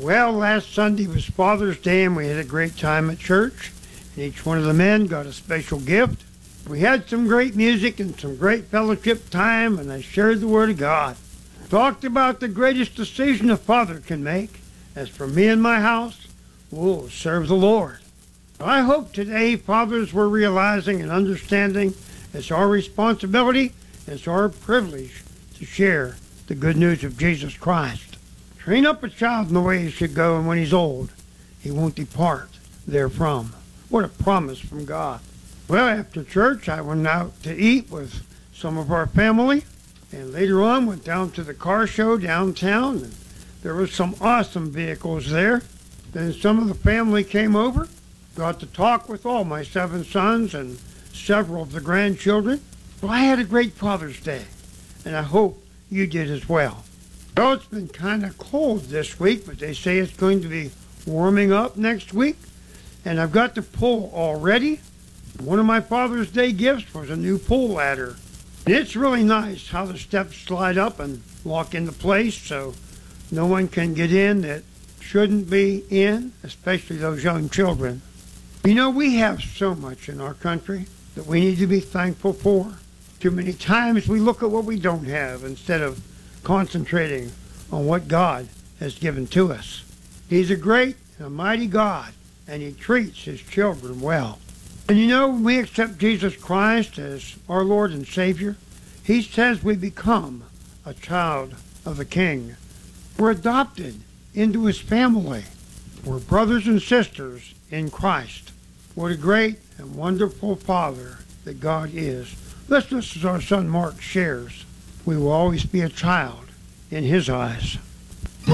Well, last Sunday was Father's Day, and we had a great time at church. And each one of the men got a special gift. We had some great music and some great fellowship time, and I shared the Word of God. Talked about the greatest decision a father can make. As for me and my house, we'll serve the Lord. I hope today fathers were realizing and understanding it's our responsibility, it's our privilege to share the good news of Jesus Christ. Train up a child in the way he should go, and when he's old, he won't depart therefrom. What a promise from God. Well, after church, I went out to eat with some of our family, and later on went down to the car show downtown, and there were some awesome vehicles there. Then some of the family came over, got to talk with all my 7 sons and several of the grandchildren. Well, I had a great Father's Day, and I hope you did as well. Well, it's been kind of cold this week, but they say it's going to be warming up next week, and I've got the pool all ready. One of my Father's Day gifts was a new pool ladder. It's really nice how the steps slide up and lock into place so no one can get in that shouldn't be in, especially those young children. You know, we have so much in our country that we need to be thankful for. Too many times we look at what we don't have instead of concentrating on what God has given to us. He's a great and a mighty God, and He treats His children well. And you know, when we accept Jesus Christ as our Lord and Savior, He says we become a child of the King. We're adopted into His family. We're brothers and sisters in Christ. What a great and wonderful Father that God is. Listen, this is our son Mark shares. We will always be a child in His eyes.